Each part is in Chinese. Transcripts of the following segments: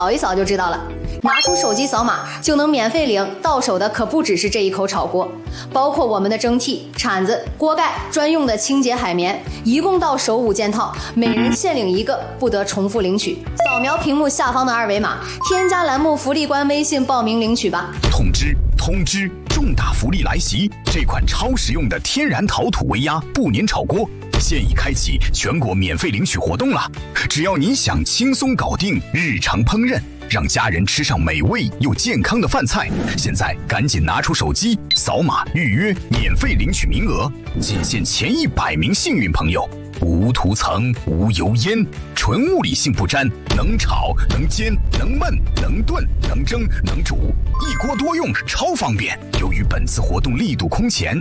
扫一扫就知道了。拿出手机扫码就能免费领，到手的可不只是这一口炒锅，包括我们的蒸屉、铲子、锅盖、专用的清洁海绵，一共到手5件套，每人限领1个，不得重复领取。扫描屏幕下方的二维码，添加栏目福利官微信报名领取吧。 通知！重大福利来袭！这款超实用的天然陶土微压不粘炒锅现已开启全国免费领取活动了。只要您想轻松搞定日常烹饪，让家人吃上美味又健康的饭菜，现在赶紧拿出手机扫码预约，免费领取名额，仅限前100名幸运朋友。无涂层、无油烟，纯物理性不粘，能炒、能煎、能焖、能炖、能蒸、能煮，一锅多用，超方便。由于本次活动力度空前，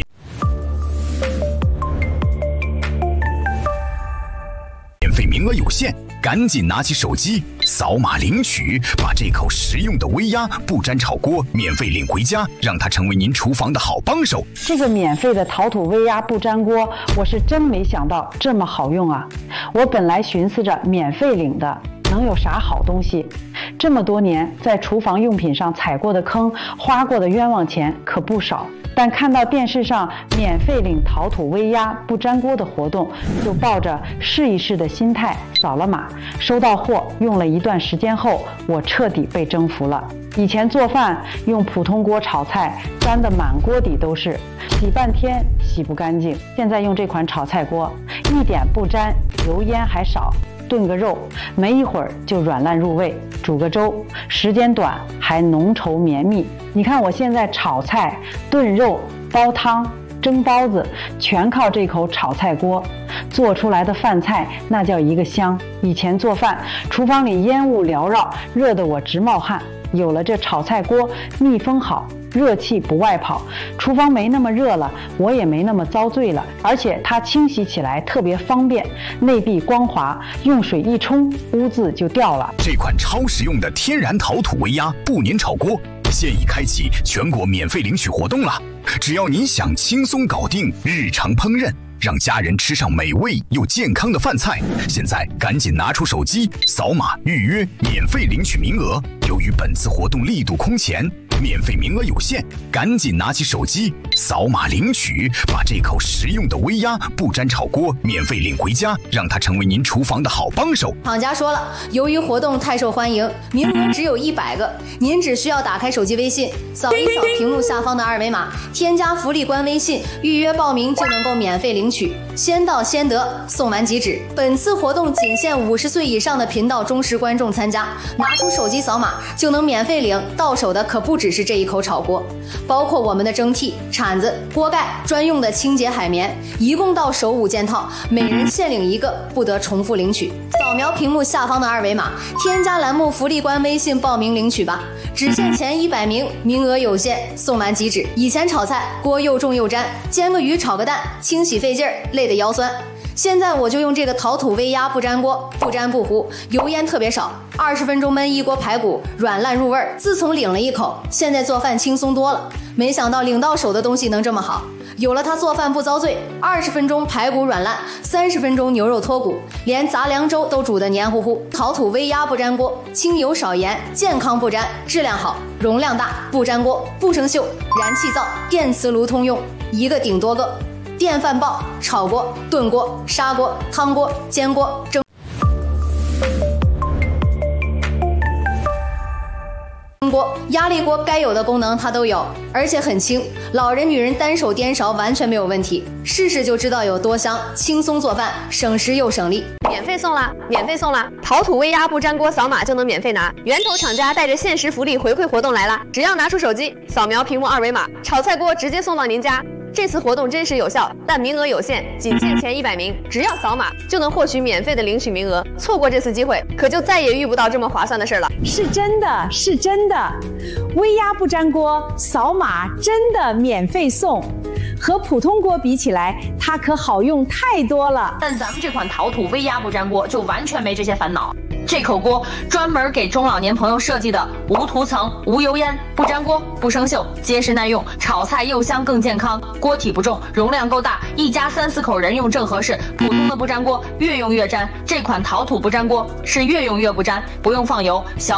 免费名额有限，赶紧拿起手机扫码领取，把这口实用的微压不粘炒锅免费领回家，让它成为您厨房的好帮手。 这个免费的陶土微压不粘锅，我是真没想到这么好用啊！我本来寻思着免费领的能有啥好东西，这么多年在厨房用品上踩过的坑，花过的冤枉钱可不少。但看到电视上免费领陶土微压不粘锅的活动，就抱着试一试的心态扫了码，收到货用了一段时间后，我彻底被征服了。以前做饭用普通锅炒菜，粘得满锅底都是，洗半天洗不干净。现在用这款炒菜锅，一点不粘，油烟还少，炖个肉没一会儿就软烂入味，煮个粥时间短还浓稠绵密。你看我现在炒菜、炖肉、煲汤、蒸包子，全靠这口炒菜锅做出来的饭菜，那叫一个香。以前做饭厨房里烟雾缭绕，热得我直冒汗，有了这炒菜锅，密封好，热气不外跑，厨房没那么热了，我也没那么遭罪了。而且它清洗起来特别方便，内壁光滑，用水一冲，污渍就掉了。 这款超实用的天然陶土微压不粘炒锅现已开启全国免费领取活动了。只要您想轻松搞定日常烹饪，让家人吃上美味又健康的饭菜，现在赶紧拿出手机扫码预约，免费领取名额。由于本次活动力度空前，免费名额有限，赶紧拿起手机扫码领取，把这口实用的微压不粘炒锅免费领回家，让它成为您厨房的好帮手。 厂家说了，由于活动太受欢迎，名额只有100个，您只需要打开手机微信，扫一扫屏幕下方的二维码，添加福利官微信，预约报名就能够免费领取，先到先得，送完即止。本次活动仅限50岁以上的频道忠实观众参加，拿出手机扫码就能免费领，到手的可不只是这一口炒锅，包括我们的蒸屉、铲子、锅盖、专用的清洁海绵，一共到手5件套，每人限领1个，不得重复领取。扫描屏幕下方的二维码，添加栏目福利官微信报名领取吧，只限前100名，名额有限，送完即止。以前炒菜锅又重又粘，煎个鱼炒个蛋，清洗费劲儿，累得腰酸。现在我就用这个陶土微压不粘锅，不粘不糊，油烟特别少，20分钟焖一锅排骨，软烂入味儿。自从领了一口，现在做饭轻松多了。没想到领到手的东西能这么好，有了它做饭不遭罪，20分钟排骨软烂，30分钟牛肉脱骨，连杂粮粥都煮得黏糊糊。陶土微压不粘锅，清油少盐，健康不粘，质量好，容量大，不粘锅，不生锈，燃气灶、电磁炉通用，一个顶多个。电饭煲、炒锅、炖锅、砂锅、汤锅、煎锅、蒸锅、压力锅，该有的功能它都有，而且很轻，老人女人单手颠勺完全没有问题，试试就知道有多香，轻松做饭，省时又省力。 免费送啦！免费送啦！陶土微压不粘锅扫码就能免费拿，源头厂家带着限时福利回馈活动来啦！只要拿出手机扫描屏幕二维码，炒菜锅直接送到您家。这次活动真实有效，但名额有限，仅限前100名，只要扫码就能获取免费的领取名额。错过这次机会，可就再也遇不到这么划算的事了。 是真的，是真的，微压不粘锅扫码真的免费送。和普通锅比起来，它可好用太多了。 但咱们这款陶土微压不粘锅就完全没这些烦恼。 这口锅专门给中老年朋友设计的，无涂层、无油烟、不粘锅、不生锈，结实耐用，炒菜又香更健康。锅体不重，容量够大，一家3、4口人用正合适。普通的不粘锅越用越粘，这款陶土不粘锅是越用越不粘，不用放油。